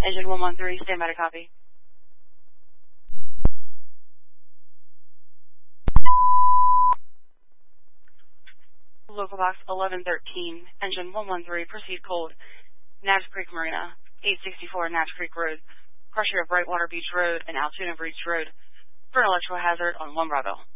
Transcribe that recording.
Engine 113, stand by to copy. Local box 1113, engine 113, proceed cold. Nabs Creek Marina, 864 Nabs Creek Road, crossing of Brightwater Beach Road and Altoona Beach Road for an electrical hazard on 1 Bravo.